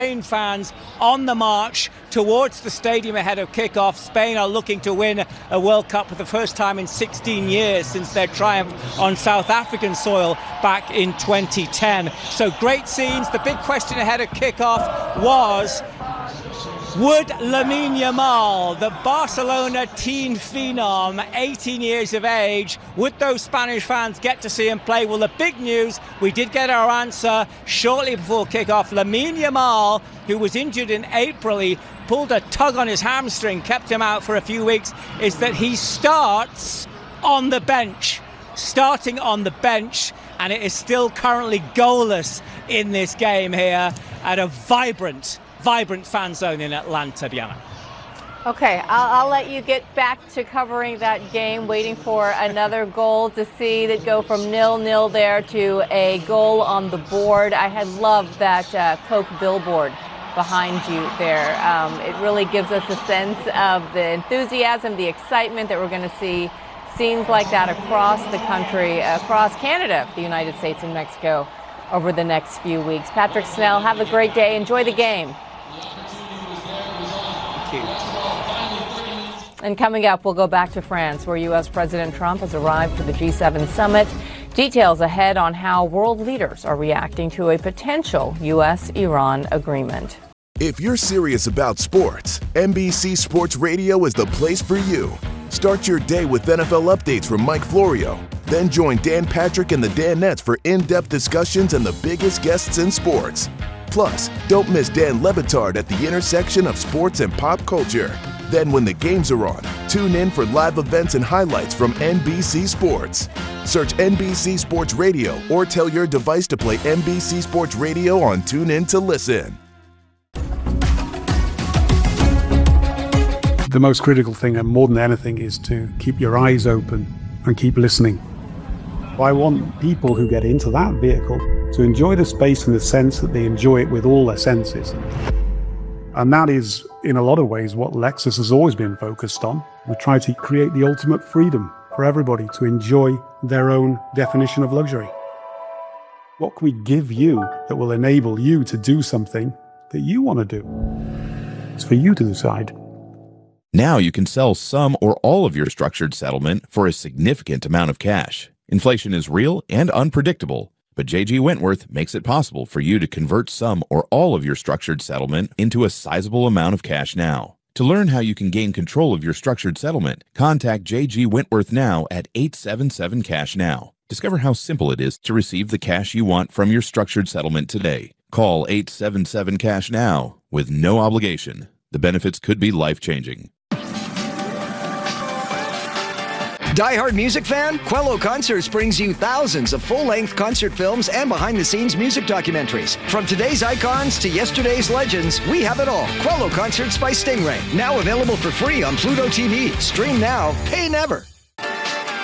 Spain fans on the march towards the stadium ahead of kickoff. Spain are looking to win a World Cup for the first time in 16 years since their triumph on South African soil back in 2010. So great scenes. The big question ahead of kickoff was, would Lamine Yamal, the Barcelona teen phenom, 18 years of age, would those Spanish fans get to see him play? Well, the big news, we did get our answer shortly before kickoff. Lamine Yamal, who was injured in April, he pulled a tug on his hamstring, kept him out for a few weeks, is that he starts on the bench. Starting on the bench, and it is still currently goalless in this game here at a vibrant fan zone in Atlanta, Diana. Okay, I'll let you get back to covering that game, waiting for another goal to see that go from 0-0 there to a goal on the board. I had loved that Coke billboard behind you there. It really gives us a sense of the enthusiasm, the excitement that we're going to see scenes like that across the country, across Canada, the United States and Mexico over the next few weeks. Patrick Snell, have a great day. Enjoy the game. And coming up, we'll go back to France, where U.S. President Trump has arrived for the G7 summit. Details ahead on how world leaders are reacting to a potential U.S.-Iran agreement. If you're serious about sports, NBC Sports Radio is the place for you. Start your day with NFL updates from Mike Florio. Then join Dan Patrick and the Danettes for in-depth discussions and the biggest guests in sports. Plus, don't miss Dan Le Batard at the intersection of sports and pop culture. Then when the games are on, tune in for live events and highlights from NBC Sports. Search NBC Sports Radio or tell your device to play NBC Sports Radio on TuneIn to listen. The most critical thing, and more than anything, is to keep your eyes open and keep listening. I want people who get into that vehicle to enjoy the space in the sense that they enjoy it with all their senses. And that is, in a lot of ways, what Lexus has always been focused on. We try to create the ultimate freedom for everybody to enjoy their own definition of luxury. What can we give you that will enable you to do something that you want to do? It's for you to decide. Now you can sell some or all of your structured settlement for a significant amount of cash. Inflation is real and unpredictable, but J.G. Wentworth makes it possible for you to convert some or all of your structured settlement into a sizable amount of cash now. To learn how you can gain control of your structured settlement, contact J.G. Wentworth now at 877-CASH-NOW. Discover how simple it is to receive the cash you want from your structured settlement today. Call 877-CASH-NOW with no obligation. The benefits could be life-changing. Die-hard music fan? Quello Concerts brings you thousands of full-length concert films and behind-the-scenes music documentaries. From today's icons to yesterday's legends, we have it all. Quello Concerts by Stingray. Now available for free on Pluto TV. Stream now, pay never.